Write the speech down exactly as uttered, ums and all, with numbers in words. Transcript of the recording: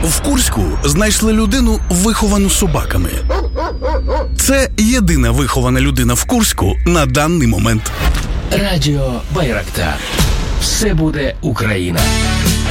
В Курську знайшли людину, виховану собаками. Це єдина вихована людина в Курську на даний момент. Радіо Байрактар. Все буде Україна.